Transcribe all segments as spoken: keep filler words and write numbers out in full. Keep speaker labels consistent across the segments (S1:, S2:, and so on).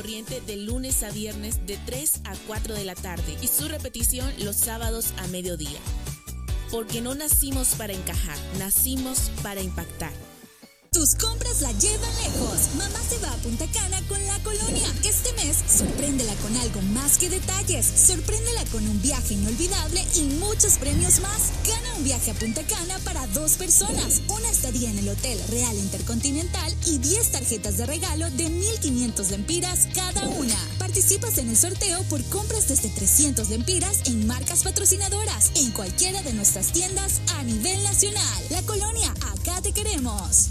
S1: corriente de lunes a viernes de tres a cuatro de la tarde y su repetición los sábados a mediodía. Porque no nacimos para encajar, nacimos para impactar.
S2: Tus compras la llevan lejos. Mamá se va a Punta Cana con La Colonia. Este mes, sorpréndela con algo más que detalles. Sorpréndela con un viaje inolvidable y muchos premios más. Gana un viaje a Punta Cana para dos personas, una estadía en el Hotel Real Intercontinental y diez tarjetas de regalo de mil quinientos lempiras cada una. Participas en el sorteo por compras desde trescientos lempiras en marcas patrocinadoras en cualquiera de nuestras tiendas a nivel nacional. La Colonia, acá te queremos.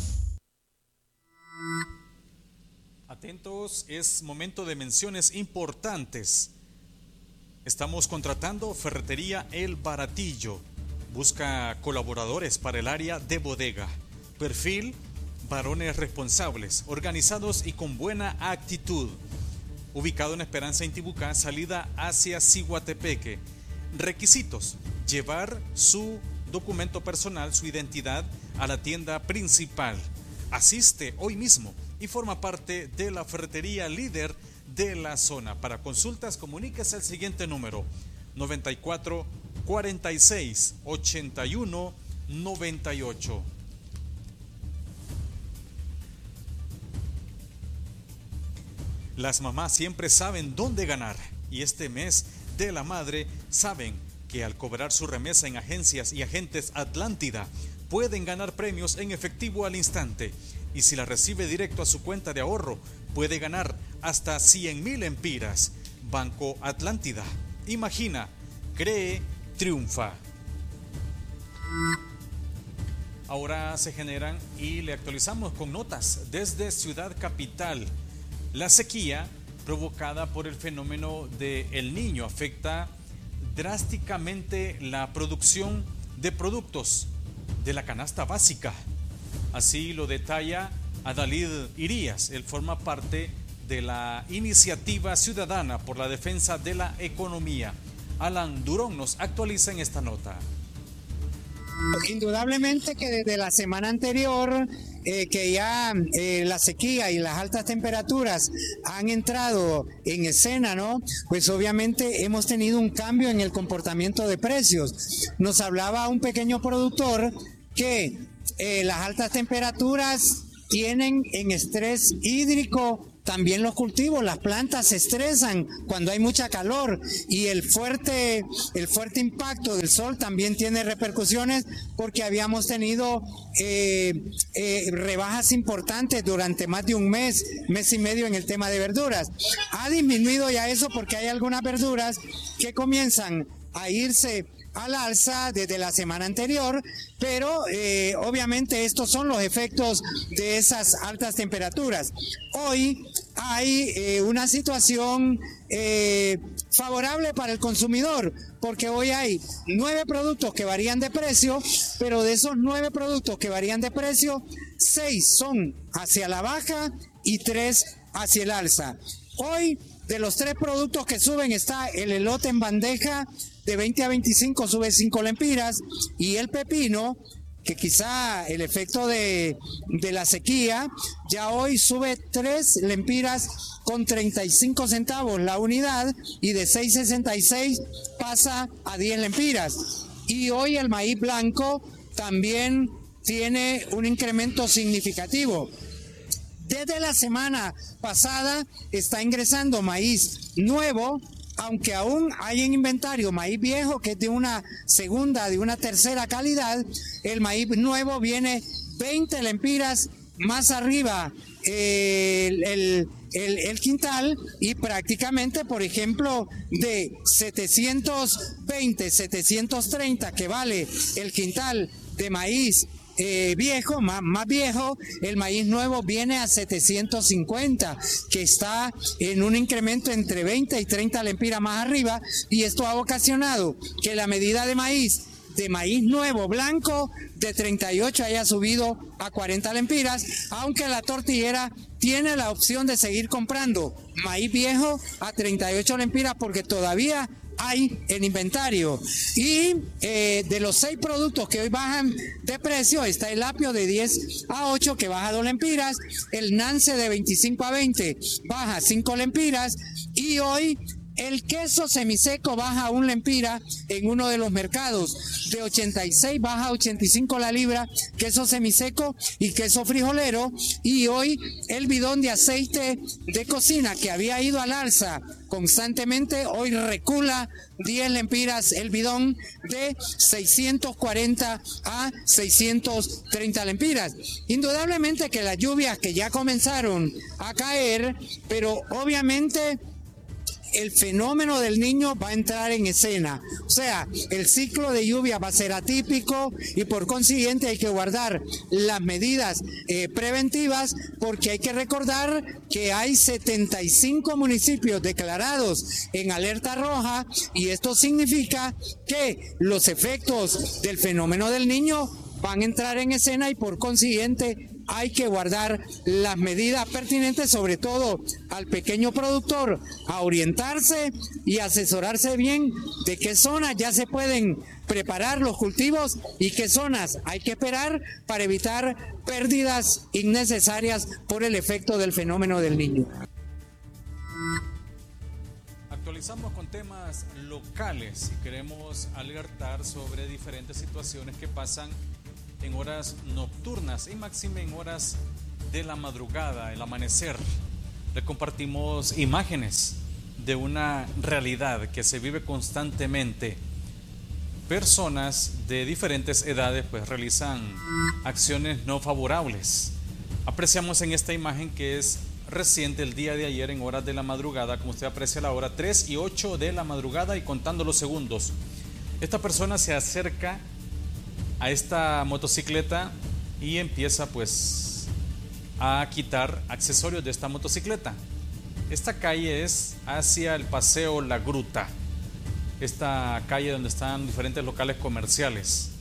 S3: Atentos, es momento de menciones importantes. Estamos contratando Ferretería El Baratillo. Busca colaboradores para el área de bodega. Perfil: varones responsables, organizados y con buena actitud. Ubicado en Esperanza Intibucá, salida hacia Ciguatepeque. Requisitos: llevar su documento personal, su identidad, a la tienda principal. Asiste hoy mismo y forma parte de la ferretería líder de la zona. Para consultas, comuníquese al siguiente número: noventa y cuatro, cuarenta y seis, ochenta y uno, noventa y ocho. Las mamás siempre saben dónde ganar, y este mes de la madre saben que al cobrar su remesa en agencias y agentes Atlántida pueden ganar premios en efectivo al instante. Y si la recibe directo a su cuenta de ahorro, puede ganar hasta cien mil empiras. Banco Atlántida. Imagina, cree, triunfa. Ahora se generan y le actualizamos con notas desde Ciudad Capital. La sequía provocada por el fenómeno de El Niño afecta drásticamente la producción de productos de la canasta básica. Así lo detalla Adalid Irías. Él forma parte de la Iniciativa Ciudadana por la Defensa de la Economía. Alan Durón nos actualiza en esta nota.
S4: Indudablemente que desde la semana anterior, eh, que ya eh, la sequía y las altas temperaturas han entrado en escena, ¿no? Pues obviamente hemos tenido un cambio en el comportamiento de precios. Nos hablaba un pequeño productor que eh, las altas temperaturas tienen en estrés hídrico también los cultivos. Las plantas se estresan cuando hay mucha calor, y el fuerte, el fuerte impacto del sol también tiene repercusiones, porque habíamos tenido eh, eh, rebajas importantes durante más de un mes, mes y medio en el tema de verduras. Ha disminuido ya eso porque hay algunas verduras que comienzan a irse al alza desde la semana anterior, pero eh, obviamente estos son los efectos de esas altas temperaturas. Hoy hay eh, una situación eh, favorable para el consumidor, porque hoy hay nueve productos que varían de precio, pero de esos nueve productos que varían de precio, seis son hacia la baja y tres hacia el alza. Hoy, de los tres productos que suben, está el elote en bandeja de veinte a veinticinco, sube cinco lempiras, y el pepino, que quizá el efecto de, de la sequía, ya hoy sube tres lempiras con treinta y cinco centavos la unidad, y de seis sesenta y seis pasa a diez lempiras. Y hoy el maíz blanco también tiene un incremento significativo. Desde la semana pasada está ingresando maíz nuevo, aunque aún hay en inventario maíz viejo, que es de una segunda, de una tercera calidad. El maíz nuevo viene veinte lempiras más arriba eh, el, el, el, el quintal, y prácticamente, por ejemplo, de setecientos veinte, setecientos treinta que vale el quintal de maíz Eh, viejo, más, más viejo, el maíz nuevo viene a setecientos cincuenta, que está en un incremento entre veinte y treinta lempiras más arriba, y esto ha ocasionado que la medida de maíz, de maíz nuevo blanco, de treinta y ocho haya subido a cuarenta lempiras, aunque la tortillera tiene la opción de seguir comprando maíz viejo a treinta y ocho lempiras, porque todavía hay en inventario. Y eh, de los seis productos que hoy bajan de precio, está el apio de diez a ocho que baja dos lempiras, el Nance de veinticinco a veinte baja cinco lempiras, y hoy el queso semiseco baja un lempira en uno de los mercados. De ochenta y seis baja a ochenta y cinco la libra, queso semiseco y queso frijolero. Y hoy el bidón de aceite de cocina, que había ido al alza constantemente, hoy recula diez lempiras el bidón, de seiscientos cuarenta a seiscientos treinta lempiras. Indudablemente que las lluvias que ya comenzaron a caer, pero obviamente el fenómeno del Niño va a entrar en escena. O sea, el ciclo de lluvia va a ser atípico y por consiguiente hay que guardar las medidas eh, preventivas, porque hay que recordar que hay setenta y cinco municipios declarados en alerta roja, y esto significa que los efectos del fenómeno del Niño van a entrar en escena y por consiguiente hay que guardar las medidas pertinentes, sobre todo al pequeño productor, a orientarse y asesorarse bien de qué zonas ya se pueden preparar los cultivos y qué zonas hay que esperar para evitar pérdidas innecesarias por el efecto del fenómeno del Niño.
S3: Actualizamos con temas locales y queremos alertar sobre diferentes situaciones que pasan en horas nocturnas y máxime en horas de la madrugada, el amanecer. Le compartimos imágenes de una realidad que se vive constantemente. Personas de diferentes edades pues realizan acciones no favorables. Apreciamos en esta imagen, que es reciente, el día de ayer en horas de la madrugada, como usted aprecia la hora, tres y ocho de la madrugada y contando los segundos. Esta persona se acerca a esta motocicleta y empieza pues a quitar accesorios de esta motocicleta. Esta calle es hacia el Paseo La Gruta, esta calle donde están diferentes locales comerciales,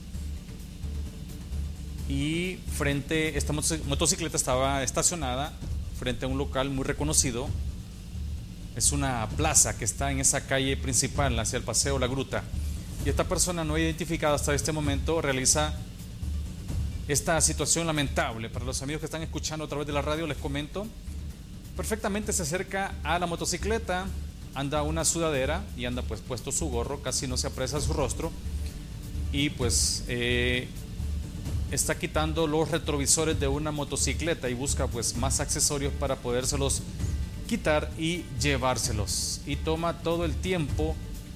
S3: y frente, esta motocicleta estaba estacionada frente a un local muy reconocido. Es una plaza que está en esa calle principal hacia el Paseo La Gruta. Y esta persona no identificada hasta este momento realiza esta situación lamentable. Para los amigos que están escuchando a través de la radio, les comento, perfectamente se acerca a la motocicleta, anda una sudadera y anda pues puesto su gorro, casi no se aprecia su rostro, y pues eh, está quitando los retrovisores de una motocicleta y busca pues más accesorios para podérselos quitar y llevárselos, y toma todo el tiempo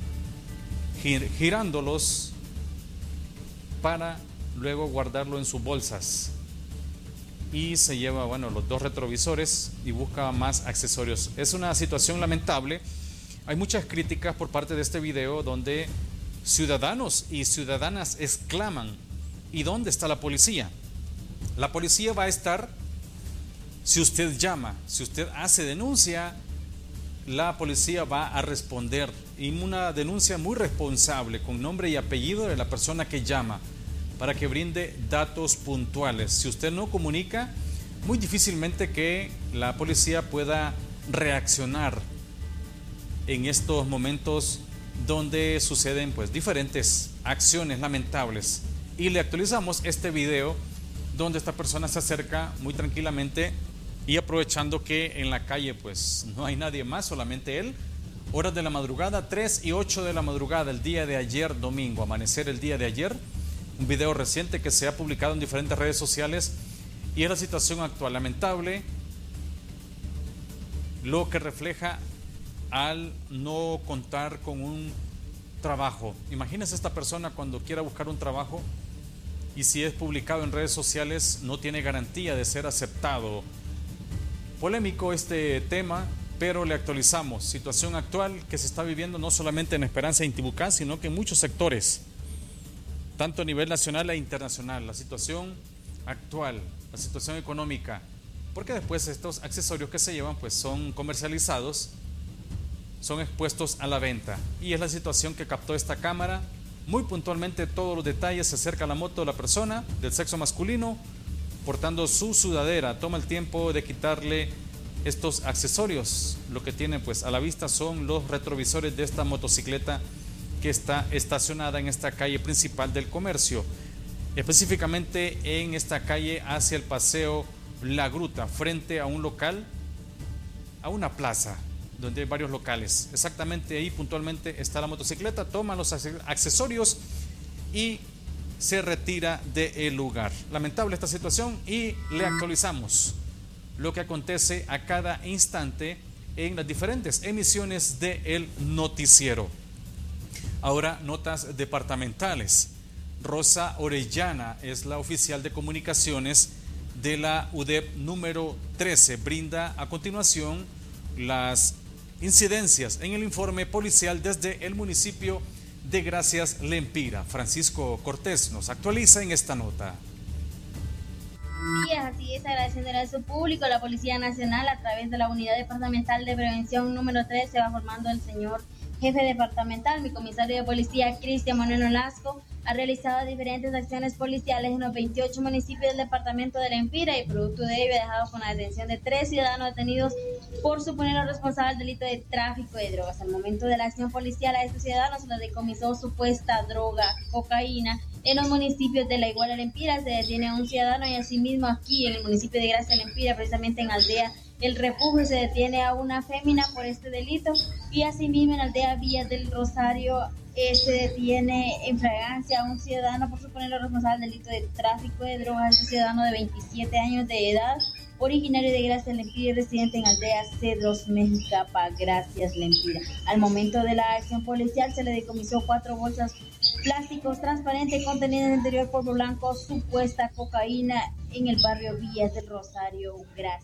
S3: girándolos para luego guardarlo en sus bolsas, y se lleva bueno los dos retrovisores y busca más accesorios. Es una situación lamentable. Hay muchas críticas por parte de este video, donde ciudadanos y ciudadanas exclaman: ¿y dónde está la policía? La policía va a estar si usted llama, si usted hace denuncia, la policía va a responder, y una denuncia muy responsable con nombre y apellido de la persona que llama, para que brinde datos puntuales. Si usted no comunica, muy difícilmente que la policía pueda reaccionar en estos momentos donde suceden pues diferentes acciones lamentables. Y le actualizamos este video donde esta persona se acerca muy tranquilamente y aprovechando que en la calle pues no hay nadie más, solamente él. Horas de la madrugada, tres y ocho de la madrugada, el día de ayer domingo, amanecer el día de ayer. Un video reciente que se ha publicado en diferentes redes sociales, y es la situación actual lamentable, lo que refleja al no contar con un trabajo. Imagínese esta persona cuando quiera buscar un trabajo, y si es publicado en redes sociales no tiene garantía de ser aceptado. Polémico este tema, pero le actualizamos. Situación actual que se está viviendo no solamente en Esperanza e Intibucá, sino que en muchos sectores, tanto a nivel nacional e internacional. La situación actual, la situación económica, porque después estos accesorios que se llevan pues son comercializados, son expuestos a la venta, y es la situación que captó esta cámara. Muy puntualmente todos los detalles. Se acerca a la moto de la persona del sexo masculino portando su sudadera, toma el tiempo de quitarle estos accesorios. Lo que tienen pues a la vista son los retrovisores de esta motocicleta que está estacionada en esta calle principal del comercio, específicamente en esta calle hacia el paseo La Gruta, frente a un local, a una plaza donde hay varios locales. Exactamente ahí puntualmente está la motocicleta, toma los accesorios y se retira del lugar. Lamentable esta situación y le actualizamos lo que acontece a cada instante en las diferentes emisiones del noticiero. Ahora, notas departamentales. Rosa Orellana es la oficial de comunicaciones de la U D E P número trece. Brinda a continuación las incidencias en el informe policial desde el municipio de Gracias Lempira. Francisco Cortés nos actualiza en esta nota.
S5: Sí, así es, agradeciéndole a su público, la Policía Nacional a través de la Unidad Departamental de Prevención número tres se va formando el señor jefe departamental, mi comisario de policía Cristian Manuel Olasco, ha realizado diferentes acciones policiales en los veintiocho municipios del departamento de Lempira y producto de ello ha dejado con la detención de tres ciudadanos detenidos por suponer responsable del delito de tráfico de drogas. Al momento de la acción policial a estos ciudadanos se les decomisó supuesta droga, cocaína. En los municipios de La Iguala Lempira se detiene a un ciudadano y asimismo aquí en el municipio de Gracia Lempira, precisamente en Aldea El Refugio, se detiene a una fémina por este delito y asimismo en Aldea Villas del Rosario eh, se detiene en fragancia a un ciudadano por suponerlo responsable del delito de tráfico de drogas. Este ciudadano de veintisiete años de edad, originario de Gracias Lempira y residente en Aldea Cedros, Mexicapa, Gracias Lempira. Al momento de la acción policial se le decomisó cuatro bolsas plásticos transparentes contenidas en el interior polvo blanco, supuesta cocaína en el barrio Villas del Rosario. Gracias.